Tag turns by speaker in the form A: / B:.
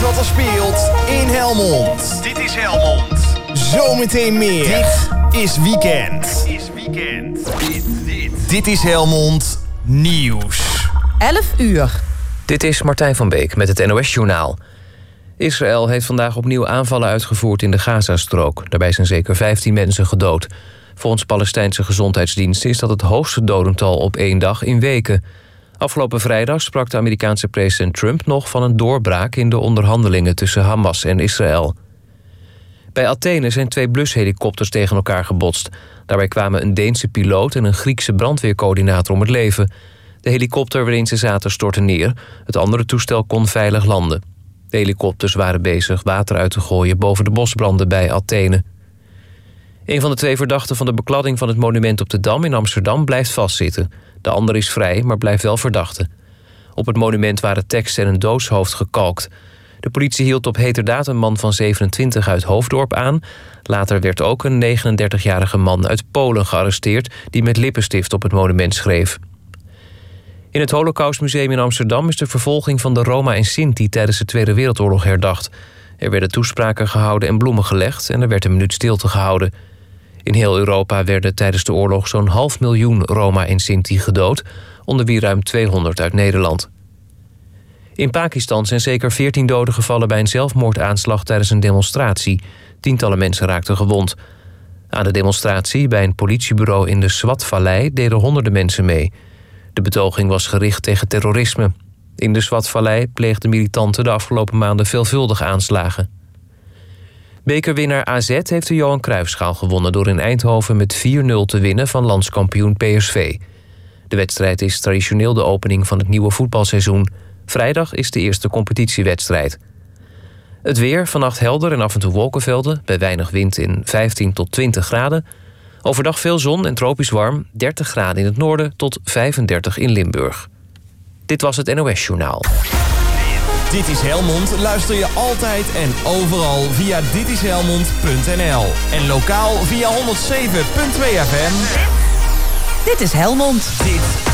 A: wat er speelt in Helmond.
B: Dit is Helmond.
A: Zometeen meer. Dit is Weekend. Dit is Helmond Nieuws.
C: 11 uur.
D: Dit is Martijn van Beek met het NOS-journaal. Israël heeft vandaag opnieuw aanvallen uitgevoerd in de Gazastrook. Daarbij zijn zeker 15 mensen gedood. Volgens Palestijnse gezondheidsdiensten is dat het hoogste dodental op 1 dag in weken. Afgelopen vrijdag sprak de Amerikaanse president Trump nog van een doorbraak in de onderhandelingen tussen Hamas en Israël. Bij Athene zijn 2 blushelikopters tegen elkaar gebotst. Daarbij kwamen een Deense piloot en een Griekse brandweercoördinator om het leven. De helikopter waarin ze zaten stortte neer. Het andere toestel kon veilig landen. De helikopters waren bezig water uit te gooien boven de bosbranden bij Athene. Een van de 2 verdachten van de bekladding van het monument op de Dam in Amsterdam blijft vastzitten. De ander is vrij, maar blijft wel verdachte. Op het monument waren tekst en een doodshoofd gekalkt. De politie hield op heterdaad een man van 27 uit Hoofddorp aan. Later werd ook een 39-jarige man uit Polen gearresteerd die met lippenstift op het monument schreef. In het Holocaustmuseum in Amsterdam is de vervolging van de Roma en Sinti tijdens de Tweede Wereldoorlog herdacht. Er werden toespraken gehouden en bloemen gelegd en er werd een minuut stilte gehouden. In heel Europa werden tijdens de oorlog zo'n 500.000 Roma en Sinti gedood, onder wie ruim 200 uit Nederland. In Pakistan zijn zeker 14 doden gevallen bij een zelfmoordaanslag tijdens een demonstratie. Tientallen mensen raakten gewond. Aan de demonstratie bij een politiebureau in de Swat-vallei deden honderden mensen mee. De betoging was gericht tegen terrorisme. In de Swat-vallei pleegden militanten de afgelopen maanden veelvuldig aanslagen. Bekerwinnaar AZ heeft de Johan Cruijffschaal gewonnen door in Eindhoven met 4-0 te winnen van landskampioen PSV. De wedstrijd is traditioneel de opening van het nieuwe voetbalseizoen. Vrijdag is de eerste competitiewedstrijd. Het weer, vannacht helder en af en toe wolkenvelden, bij weinig wind in 15 tot 20 graden. Overdag veel zon en tropisch warm, 30 graden in het noorden tot 35 in Limburg. Dit was het NOS-journaal.
A: Dit is Helmond luister je altijd en overal via ditishelmond.nl. En lokaal via 107.2 FM.
C: Dit is Helmond.